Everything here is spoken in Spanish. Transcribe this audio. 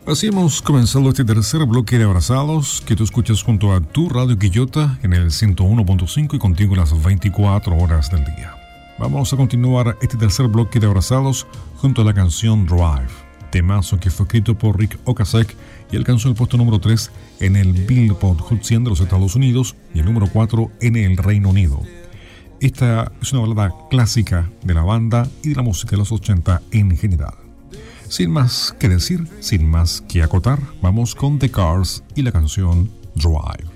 Así hemos comenzado este tercer bloque de Abrazados que tú escuchas junto a tu Radio Quillota en el 101.5 y contigo las 24 horas del día. Vamos a continuar este tercer bloque de Abrazados junto a la canción Drive, temazo que fue escrito por Rick Ocasek y alcanzó el puesto número 3 en el Billboard Hot 100 de los Estados Unidos y el número 4 en el Reino Unido. Esta es una balada clásica de la banda y de la música de los 80 en general. Sin más que decir, sin más que acotar, vamos con The Cars y la canción Drive.